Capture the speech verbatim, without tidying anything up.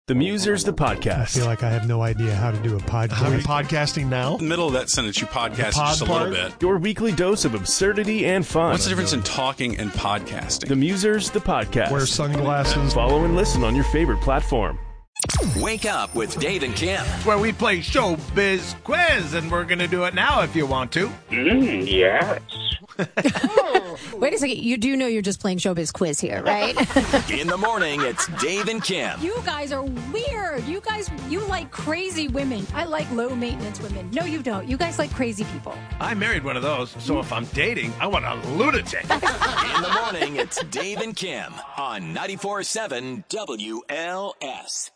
The Musers, the I podcast. feel like I have no idea how to do a podcast. How are you podcasting now? In the middle of that sentence, you podcasted pod just a part? little bit. Your weekly dose of absurdity and fun. What's the difference in talking and podcasting? The Musers, the podcast. Wear sunglasses. Follow and listen on your favorite platform. Wake up with Dave and Kim. Where we play Showbiz Quiz, and we're going to do it now if you want to. Mm, yes. Wait a second. You do know you're just playing Showbiz Quiz here, right? In the morning, it's Dave and Kim. You guys are weird. You guys, you like crazy women. I like low maintenance women. No, you don't. You guys like crazy people. I married one of those, so if I'm dating, I want a lunatic. In the morning, it's Dave and Kim on ninety-four point seven W L S.